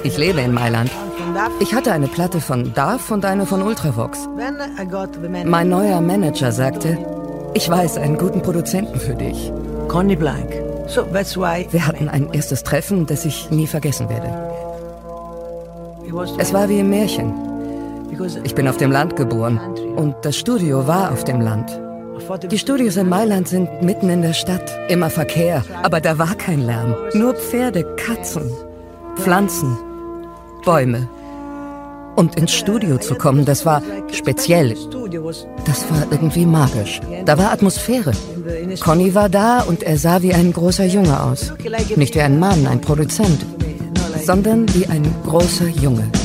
Ich lebe in Mailand. Ich hatte eine Platte von DAF und eine von Ultravox. Mein neuer Manager sagte, ich weiß einen guten Produzenten für dich. Conny Blank. Wir hatten ein erstes Treffen, das ich nie vergessen werde. Es war wie im Märchen. Ich bin auf dem Land geboren und das Studio war auf dem Land. Die Studios in Mailand sind mitten in der Stadt. Immer Verkehr, aber da war kein Lärm. Nur Pferde, Katzen, Pflanzen, Bäume. Und ins Studio zu kommen, das war speziell. Das war irgendwie magisch. Da war Atmosphäre. Conny war da und er sah wie ein großer Junge aus. Nicht wie ein Mann, ein Produzent, sondern wie ein großer Junge.